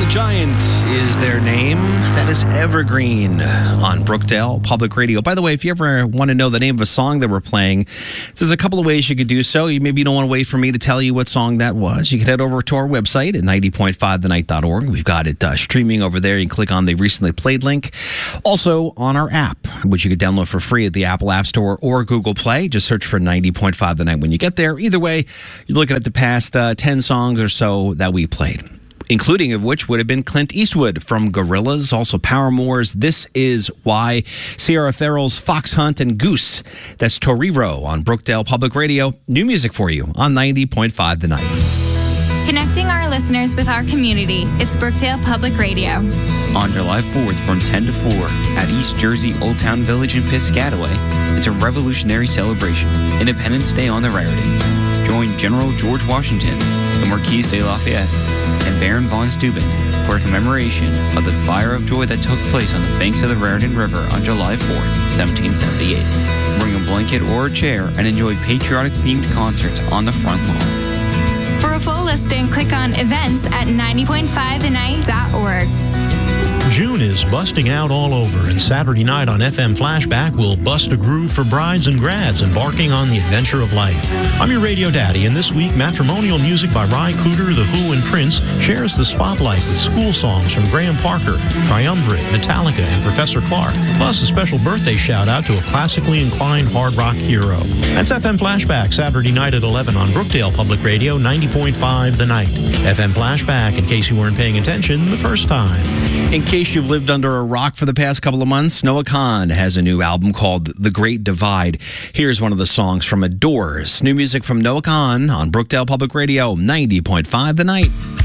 the Giant is their name. That is Evergreen on Brookdale Public Radio. By the way, if you ever want to know the name of a song that we're playing, there's a couple of ways you could do so. Maybe you don't want to wait for me to tell you what song that was. You can head over to our website at 90.5thenight.org. We've got it streaming over there. You can click on the recently played link. Also on our app, which you can download for free at the Apple App Store or Google Play. Just search for 90.5 The Night when you get there. Either way, you're looking at the past 10 songs or so that we played, including of which would have been Clint Eastwood from Gorillaz, also Paramore's This Is Why, Sierra Ferrell's Fox Hunt, and Goose. That's Torero on Brookdale Public Radio. New music for you on 90.5 The Night. Connecting our listeners with our community, it's Brookdale Public Radio. On July 4th from 10 to 4 at East Jersey Old Town Village in Piscataway, it's a revolutionary celebration, Independence Day on the Raritan. Join General George Washington, the Marquis de Lafayette, and Baron von Steuben for a commemoration of the Fire of Joy that took place on the banks of the Raritan River on July 4th, 1778. Bring a blanket or a chair and enjoy patriotic-themed concerts on the front lawn. For a full listing, click on events at 90.5thenight.org. June is busting out all over, and Saturday night on FM Flashback will bust a groove for brides and grads embarking on the adventure of life. I'm your radio daddy, and this week, matrimonial music by Ry Cooder, The Who, and Prince shares the spotlight with school songs from Graham Parker, Triumvirate, Metallica, and Professor Clark, plus a special birthday shout-out to a classically inclined hard rock hero. That's FM Flashback, Saturday night at 11 on Brookdale Public Radio, 90.5 The Night. FM Flashback, in case you weren't paying attention the first time. In case you've lived under a rock for the past couple of months, Noah Kahan has a new album called The Great Divide. Here's one of the songs from Adores. New music from Noah Kahan on Brookdale Public Radio, 90.5 The Night.